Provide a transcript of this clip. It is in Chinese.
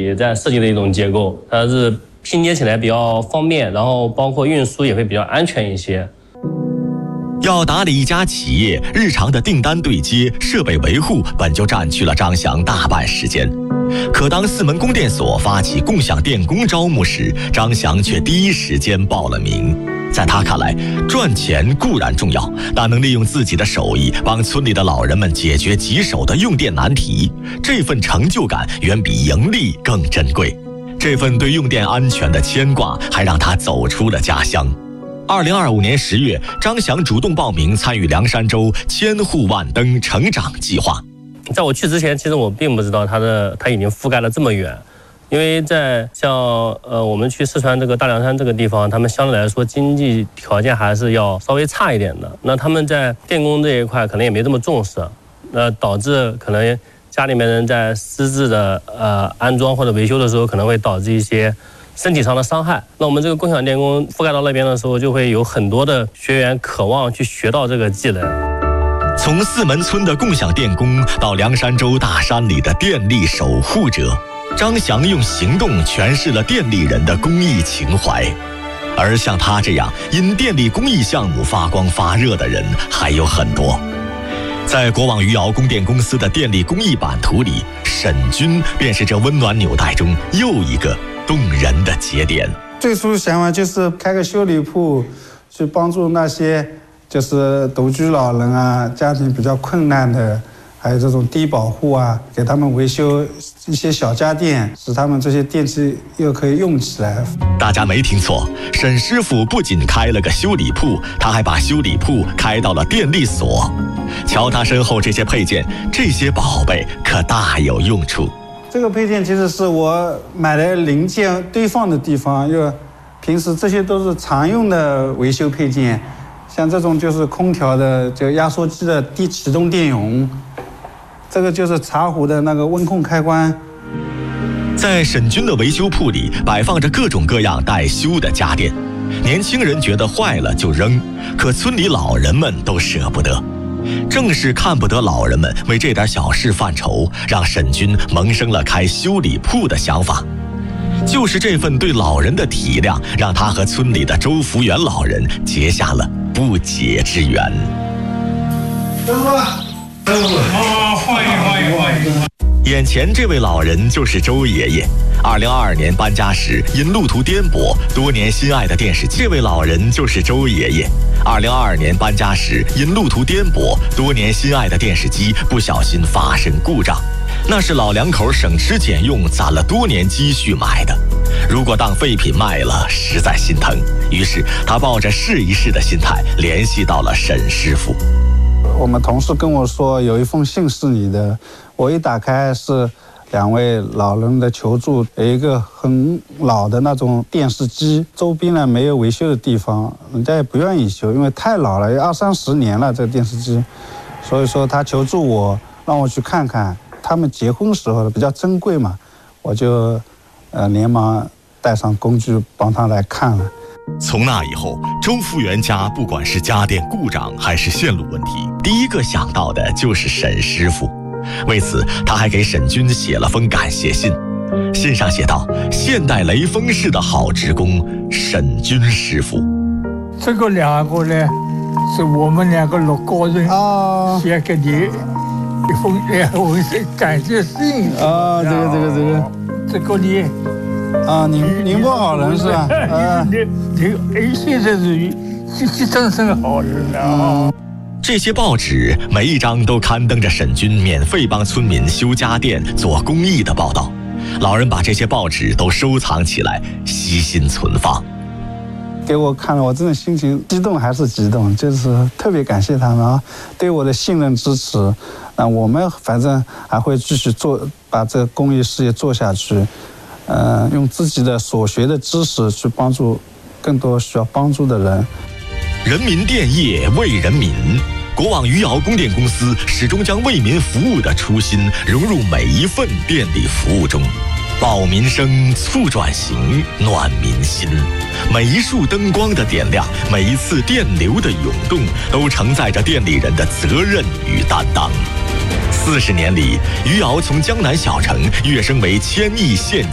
里在设计的一种结构，它是拼接起来比较方便，然后包括运输也会比较安全一些。 要打理一家企业，日常的订单对接、设备维护本就占据了张翔大半时间。可当四门供电所发起共享电工招募时，张翔却第一时间报了名。在他看来，赚钱固然重要，但能利用自己的手艺帮村里的老人们解决棘手的用电难题，这份成就感远比盈利更珍贵。这份对用电安全的牵挂，还让他走出了家乡。2025年10月，张翔主动报名参与凉山州千户万灯成长计划。 在我去之前，其实我并不知道它已经覆盖了这么远，因为在像我们去四川这个大凉山这个地方，他们相对来说经济条件还是要稍微差一点的。那他们在电工这一块可能也没这么重视，那导致可能家里面人在私自的安装或者维修的时候，可能会导致一些身体上的伤害。那我们这个共享电工覆盖到那边的时候，就会有很多的学员渴望去学到这个技能。 从四门村的共享电工到凉山州大山里的电力守护者，张翔用行动诠释了电力人的公益情怀。而像他这样因电力公益项目发光发热的人还有很多。在国网余姚供电公司的电力公益版图里，沈军便是这温暖纽带中又一个动人的节点。 最初想法就是开个修理铺，去帮助那些就是独居老人啊，家庭比较困难的，还有这种低保户啊，给他们维修一些小家电，使他们这些电器又可以用起来。 大家没听错，沈师傅不仅开了个修理铺，他还把修理铺开到了电力所。瞧他身后这些配件，这些宝贝可大有用处。 这个配件其实是我买的零件堆放的地方，因为平时这些都是常用的维修配件，像这种就是空调的就压缩机的启动电容，这个就是茶壶的那个温控开关。 在沈军的维修铺里摆放着各种各样待修的家电，年轻人觉得坏了就扔，可村里老人们都舍不得。正是看不得老人们为这点小事犯愁，让沈军萌生了开修理铺的想法。就是这份对老人的体谅，让他和村里的周福元老人结下了不解之缘。 师傅， 欢迎！ 眼前这位老人就是周爷爷。2022年搬家时因路途颠簸，多年心爱的电视机。这位老人就是周爷爷。2022年搬家时因路途颠簸，多年心爱的电视机不小心发生故障，那是老两口省吃俭用攒了多年积蓄买的，如果当废品卖了，实在心疼。于是他抱着试一试的心态联系到了沈师傅。 我们同事跟我说有一封信是你的，我一打开是2位老人的求助，有一个很老的那种电视机，周边呢没有维修的地方，人家也不愿意修，因为太老了，有20-30年了这个电视机，所以说他求助我，让我去看看。他们结婚时候比较珍贵嘛，我就连忙带上工具帮他来看了。 从那以后，周福元家不管是家电故障还是线路问题，第一个想到的就是沈师傅。为此，他还给沈军写了封感谢信，信上写道：现代雷锋式的好职工沈军师傅。 这个2个呢，是我们2个6个人写给你一封感谢信啊，这个你啊，您不好人是吧？ 你现在是真是好人啊！ 这些报纸每一张都刊登着沈军免费帮村民修家电、做公益的报道。老人把这些报纸都收藏起来，悉心存放。 给我看了，我真的心情激动还是激动，就是特别感谢他们啊，对我的信任支持。那我们反正还会继续把这个公益事业做下去。用自己的所学的知识去帮助更多需要帮助的人。 人民电业为人民，国网余姚供电公司始终将为民服务的初心融入每一份电力服务中，保民生、促转型、暖民心。每一束灯光的点亮，每一次电流的涌动，都承载着电力人的责任与担当。40年里，余姚从江南小城跃升为1000亿县